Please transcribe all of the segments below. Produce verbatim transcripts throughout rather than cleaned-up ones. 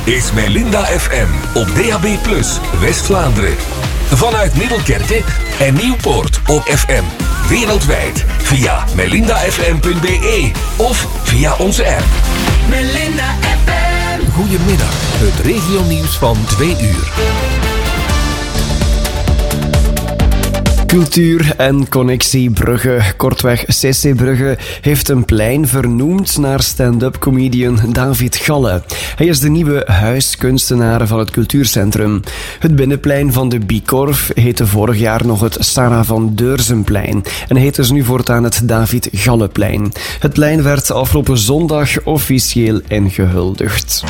is Melinda F M op D A B plus, West-Vlaanderen. Vanuit Middelkerke en Nieuwpoort op F M. Wereldwijd via melinda f m punt b e of via onze app. Melinda F M. Goedemiddag, het regionieuws van twee uur. Cultuur en Connectie Brugge, kortweg C C Brugge, heeft een plein vernoemd naar stand-up comedian David Galle. Hij is de nieuwe huiskunstenaar van het cultuurcentrum. Het binnenplein van de Bikorf heette vorig jaar nog het Sarah van Deurzenplein en heet dus nu voortaan het David Galleplein. Het plein werd afgelopen zondag officieel ingehuldigd.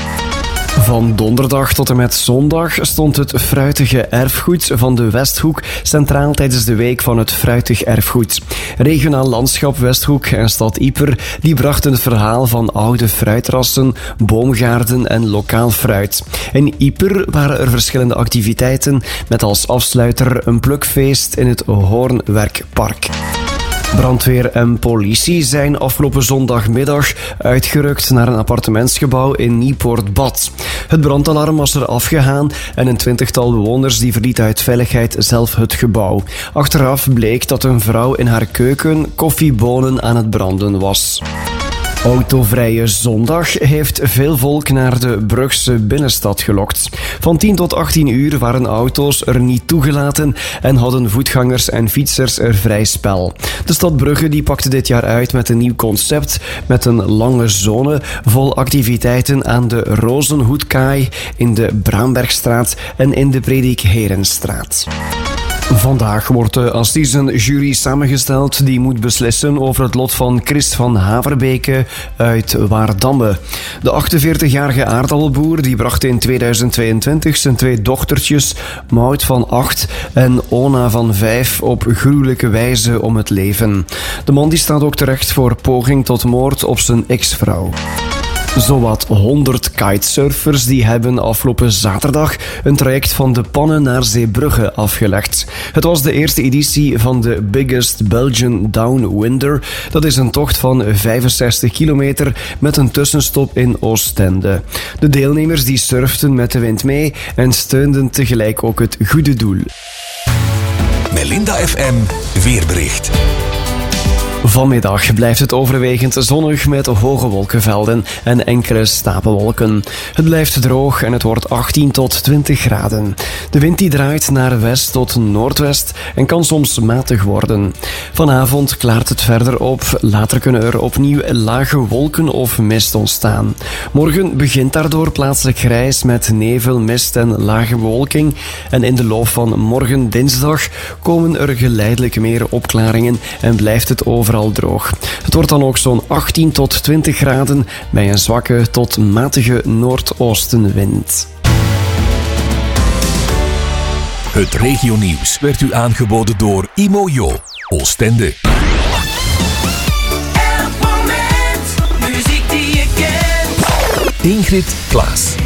Van donderdag tot en met zondag stond het fruitige erfgoed van de Westhoek centraal tijdens de week van het fruitig erfgoed. Regionaal Landschap Westhoek en Stad Ieper die brachten het verhaal van oude fruitrassen, boomgaarden en lokaal fruit. In Ieper waren er verschillende activiteiten met als afsluiter een plukfeest in het Hoornwerkpark. Brandweer en politie zijn afgelopen zondagmiddag uitgerukt naar een appartementsgebouw in Nieuwpoort-Bad. Het brandalarm was er afgegaan en een twintigtal bewoners die verlieten uit veiligheid zelf het gebouw. Achteraf bleek dat een vrouw in haar keuken koffiebonen aan het branden was. Autovrije zondag heeft veel volk naar de Brugse binnenstad gelokt. Van tien tot achttien uur waren auto's er niet toegelaten en hadden voetgangers en fietsers er vrij spel. De stad Brugge die pakte dit jaar uit met een nieuw concept met een lange zone vol activiteiten aan de Rozenhoedkaai, in de Braambergstraat en in de Predikherenstraat. Vandaag wordt de assisenjury samengesteld die moet beslissen over het lot van Chris van Haverbeke uit Waardamme. De achtenveertigjarige aardappelboer die bracht in tweeduizend tweeëntwintig zijn twee dochtertjes, Maud van acht en Ona van vijf, op gruwelijke wijze om het leven. De man die staat ook terecht voor poging tot moord op zijn ex-vrouw. Zowat honderd kitesurfers die hebben afgelopen zaterdag een traject van De Pannen naar Zeebrugge afgelegd. Het was de eerste editie van de Biggest Belgian Downwinder. Dat is een tocht van vijfenzestig kilometer met een tussenstop in Oostende. De deelnemers die surften met de wind mee en steunden tegelijk ook het goede doel. Melinda F M weerbericht. Vanmiddag blijft het overwegend zonnig met hoge wolkenvelden en enkele stapelwolken. Het blijft droog en het wordt achttien tot twintig graden. De wind die draait naar west tot noordwest en kan soms matig worden. Vanavond klaart het verder op. Later kunnen er opnieuw lage wolken of mist ontstaan. Morgen begint daardoor plaatselijk grijs met nevel, mist en lage bewolking. En in de loop van morgen dinsdag komen er geleidelijk meer opklaringen en blijft het overal droog. Het wordt dan ook zo'n achttien tot twintig graden bij een zwakke tot matige noordoostenwind. Het regionieuws werd u aangeboden door Imojo, Oostende. Elk moment, muziek die je kent. Ingrid Klaas.